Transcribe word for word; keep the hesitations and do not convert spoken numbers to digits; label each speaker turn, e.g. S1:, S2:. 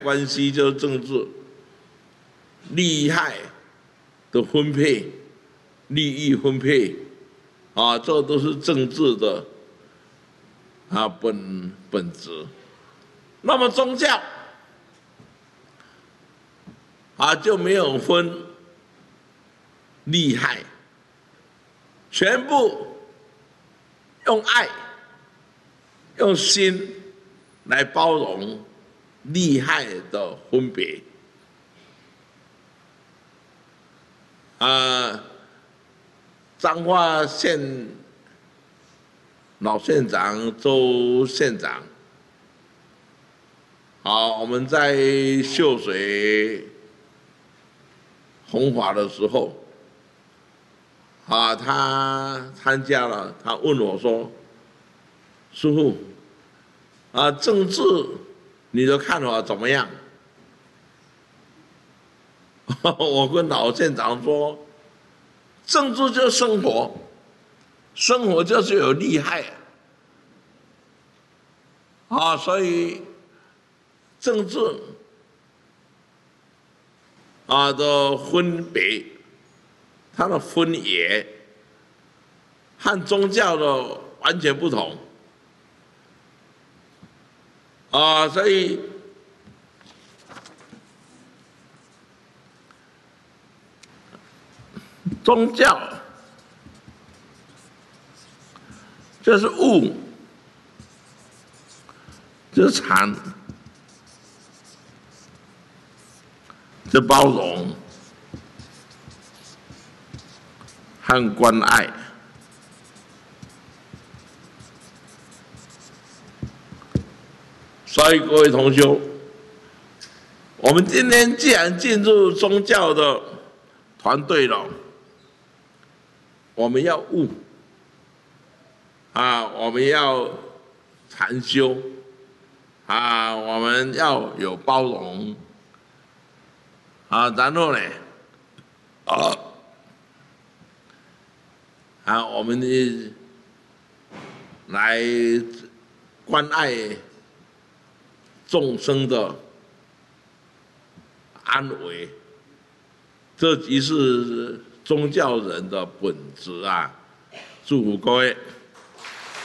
S1: 关系就是政治，利害的分配、利益分配，啊，这都是政治的啊本本质。那么宗教啊就没有分利害，全部用爱、用心来包容利害的分别。啊，彰化县老县长周县长，好，我们在秀水弘法的时候，啊，他参加了，他问我说：“师父，啊，政治你的看法怎么样？”我跟老县长说：“政治就是生活，生活就是有利害啊，啊，所以政治啊的分别，它的分野和宗教的完全不同啊，所以宗教就是物，就是禅，就包容和关爱。所以各位同修，我们今天既然进入宗教的团队了，我们要悟啊，我们要禅修啊，我们要有包容啊，然后呢，啊，啊，我们的来关爱众生的安危，这即是宗教人的本质啊！祝福各位。